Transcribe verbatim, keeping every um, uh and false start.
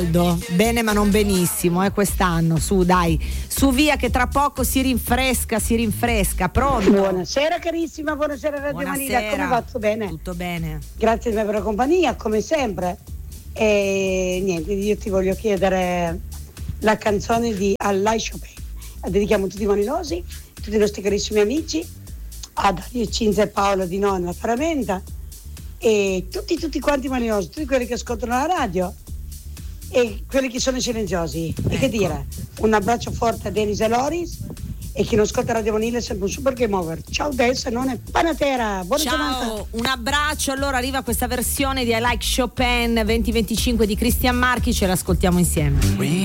Bene ma non benissimo, eh, quest'anno, su dai, su via che tra poco si rinfresca, si rinfresca, pronto? Buonasera carissima, buonasera Radio Manila, come va? Tutto bene? Tutto bene. Grazie per la compagnia, come sempre. E niente, io ti voglio chiedere la canzone di Allah Chopin. La dedichiamo a tutti i manilosi, tutti i nostri carissimi amici, a Dario Cinzia e Paolo di Nonna Faramenta e tutti tutti quanti manilosi, tutti quelli che ascoltano la radio e quelli che sono silenziosi. Ecco. E che dire, un abbraccio forte a Denis e Loris e chi non ascolta Radio Manila è sempre un super game over. Ciao Des, non è Panatera, buona Ciao, giornata. Un abbraccio. Allora arriva questa versione di I Like Chopin venti venticinque di Christian Marchi, ce l'ascoltiamo insieme.